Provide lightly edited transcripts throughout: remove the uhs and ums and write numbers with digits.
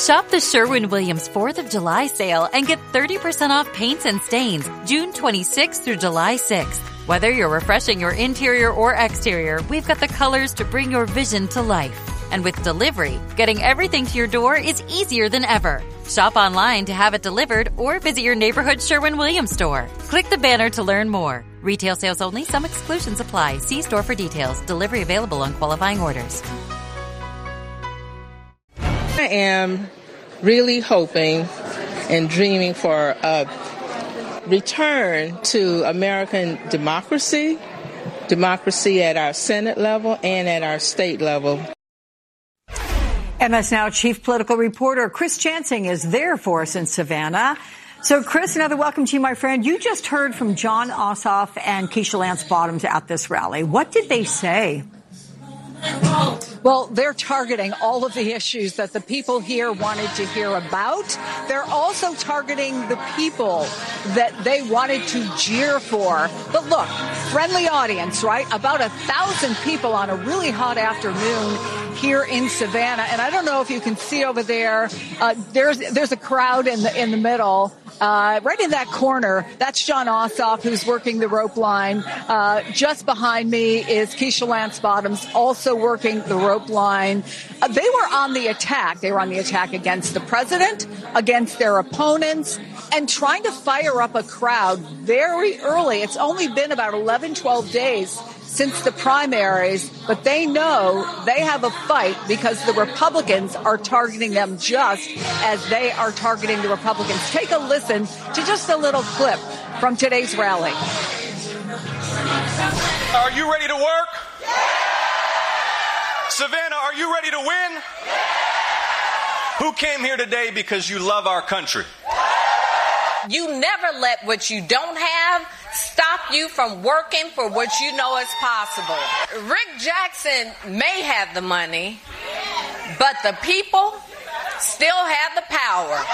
Shop the Sherwin-Williams 4th of July sale and get 30% off paints and stains June 26th through July 6th. Whether you're refreshing your interior or exterior, we've got the colors to bring your vision to life. And with delivery, getting everything to your door is easier than ever. Shop online to have it delivered or visit your neighborhood Sherwin-Williams store. Click the banner to learn more. Retail sales only. Some exclusions apply. See store for details. Delivery available on qualifying orders. I am really hoping and dreaming for a return to American democracy at our Senate level and at our state level. MS Now chief political reporter Chris Chansing is there for us in Savannah. So, Chris, another welcome to you, my friend. You just heard from Jon Ossoff and Keisha Lance Bottoms at this rally. What did they say? Well, they're targeting all of the issues that the people here wanted to hear about. They're also targeting the people that they wanted to jeer for. But look, friendly audience, right? About 1,000 people on a really hot afternoon here in Savannah. And I don't know if you can see over there, there's a crowd in the middle. Right in that corner, that's Jon Ossoff, who's working the rope line. Just behind me is Keisha Lance Bottoms, also working the rope line. They were on the attack. They were on the attack against the president, against their opponents, and trying to fire up a crowd very early. It's only been about 11, 12 days since the primaries, but they know they have a fight because the Republicans are targeting them just as they are targeting the Republicans. Take a listen to just a little clip from today's rally. Are you ready to work? Savannah, are you ready to win? Who came here today because you love our country? You never let what you don't have stop you from working for what you know is possible. Rick Jackson may have the money, but the people still have the power.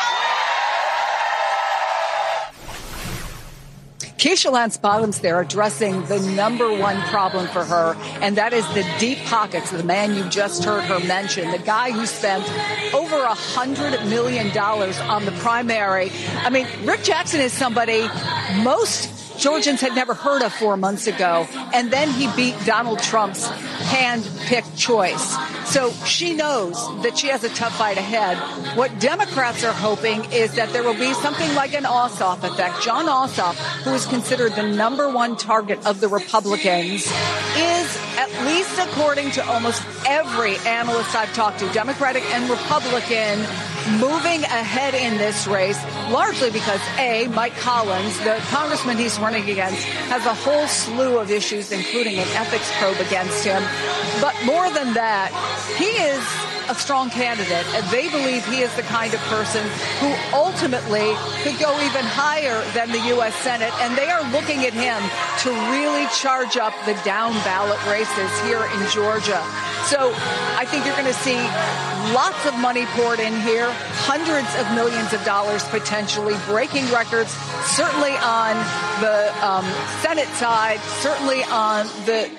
Keisha Lance Bottoms there addressing the number one problem for her, and that is the deep pockets of the man you just heard her mention, the guy who spent over $100 million on the primary. I mean, Rick Jackson is somebody most Georgians had never heard of 4 months ago, and then he beat Donald Trump's hand-picked choice. So she knows that she has a tough fight ahead. What Democrats are hoping is that there will be something like an Ossoff effect. Jon Ossoff, who is considered the number one target of the Republicans, is, at least according to almost every analyst I've talked to, Democratic and Republican, moving ahead in this race, largely because, A, Mike Collins, the congressman he's running against, has a whole slew of issues, including an ethics probe against him. But more than that, he is a strong candidate, and they believe he is the kind of person who ultimately could go even higher than the U.S. Senate, and they are looking at him to really charge up the down-ballot races here in Georgia. So I think you're going to see lots of money poured in here, hundreds of millions of dollars potentially, breaking records, certainly on the Senate side, certainly on the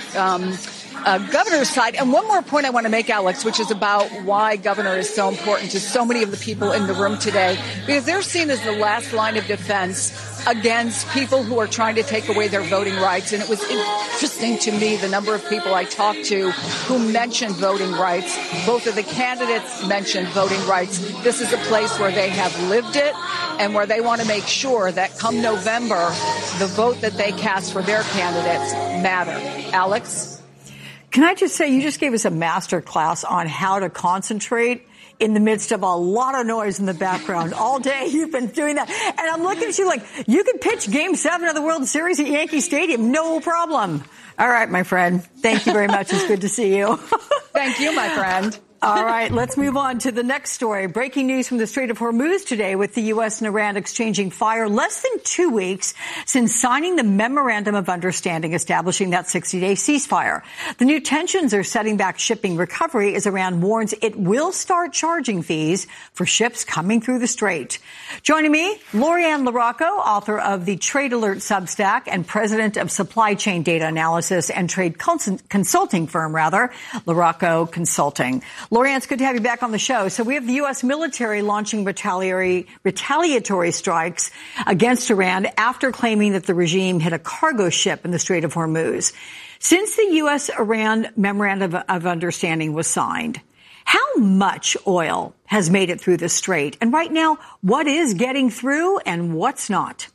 governor's side. And one more point I want to make, Alex, which is about why governor is so important to so many of the people in the room today, because they're seen as the last line of defense against people who are trying to take away their voting rights. And it was interesting to me, the number of people I talked to who mentioned voting rights. Both of the candidates mentioned voting rights. This is a place where they have lived it and where they want to make sure that come November, the vote that they cast for their candidates matter. Alex? Can I just say, you just gave us a master class on how to concentrate in the midst of a lot of noise in the background. All day you've been doing that. And I'm looking at you like, you could pitch Game 7 of the World Series at Yankee Stadium. No problem. All right, my friend. Thank you very much. It's good to see you. Thank you, my friend. All right, let's move on to the next story. Breaking news from the Strait of Hormuz today, with the U.S. and Iran exchanging fire less than 2 weeks since signing the Memorandum of Understanding establishing that 60-day ceasefire. The new tensions are setting back shipping recovery as Iran warns it will start charging fees for ships coming through the strait. Joining me, Lori-Ann LaRocco, author of the Trade Alert Substack and president of supply chain data analysis and trade consulting firm, LaRocco Consulting. Lorianne, it's good to have you back on the show. So we have the U.S. military launching retaliatory strikes against Iran after claiming that the regime hit a cargo ship in the Strait of Hormuz. Since the U.S.-Iran Memorandum of Understanding was signed, how much oil has made it through the strait? And right now, what is getting through and what's not?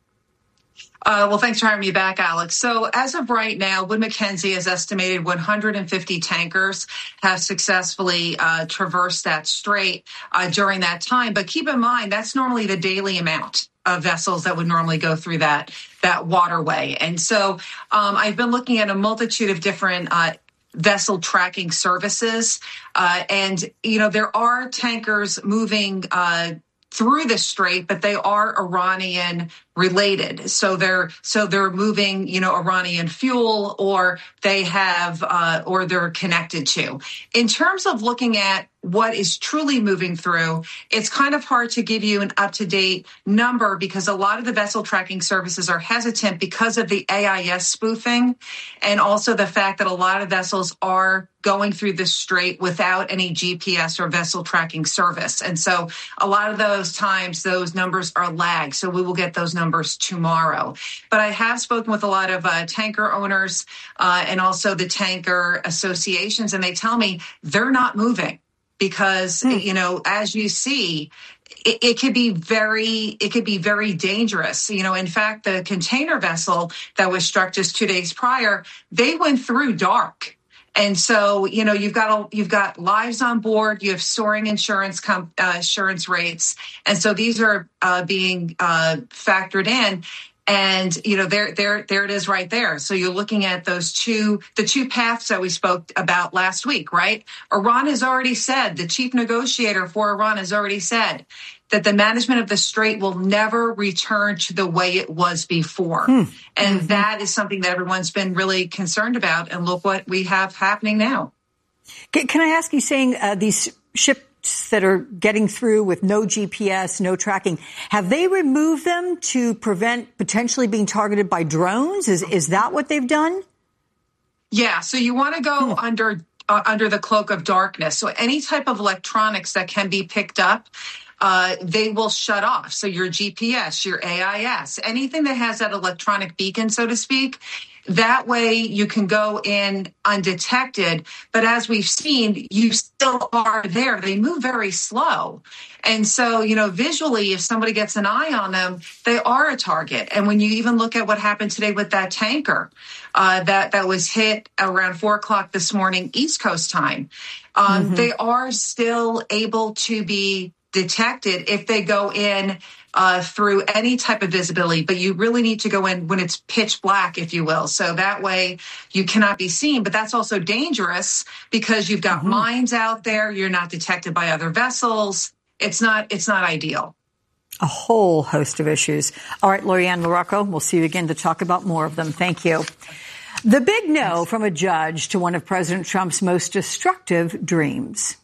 Well, thanks for having me back, Alex. So as of right now, Wood Mackenzie has estimated 150 tankers have successfully traversed that strait during that time. But keep in mind, that's normally the daily amount of vessels that would normally go through that waterway. And so I've been looking at a multitude of different vessel tracking services. And, you know, there are tankers moving through the strait, but they are Iranian related. So they're moving, you know, Iranian fuel, or they have, or they're connected to. In terms of looking at what is truly moving through, it's kind of hard to give you an up-to-date number because a lot of the vessel tracking services are hesitant because of the AIS spoofing, and also the fact that a lot of vessels are going through the strait without any GPS or vessel tracking service. And so a lot of those times, those numbers are lagged. So we will get those numbers tomorrow. But I have spoken with a lot of tanker owners and also the tanker associations, and they tell me they're not moving because, you know, as you see, it could be very dangerous. You know, in fact, the container vessel that was struck just 2 days prior, they went through dark. And so, you know, you've got lives on board, you have soaring insurance rates. And so these are being factored in. And, you know, there it is right there. So you're looking at the two paths that we spoke about last week, right? Iran has already said, the chief negotiator for Iran has already said that the management of the strait will never return to the way it was before. And that is something that everyone's been really concerned about. And look what we have happening now. Can I ask you, saying these ships that are getting through with no GPS, no tracking, have they removed them to prevent potentially being targeted by drones? Is that what they've done? Yeah, so you want to go under the cloak of darkness. So any type of electronics that can be picked up, they will shut off. So your GPS, your AIS, anything that has that electronic beacon, so to speak, that way you can go in undetected. But as we've seen, you still are there. They move very slow. And so, you know, visually, if somebody gets an eye on them, they are a target. And when you even look at what happened today with that tanker that was hit around 4 o'clock this morning, East Coast time, they are still able to be detected if they go in through any type of visibility, but you really need to go in when it's pitch black, if you will. So that way you cannot be seen, but that's also dangerous because you've got mines out there. You're not detected by other vessels. It's not ideal. A whole host of issues. All right, Lorianne LaRocco, we'll see you again to talk about more of them. Thank you. The big no from a judge to one of President Trump's most destructive dreams.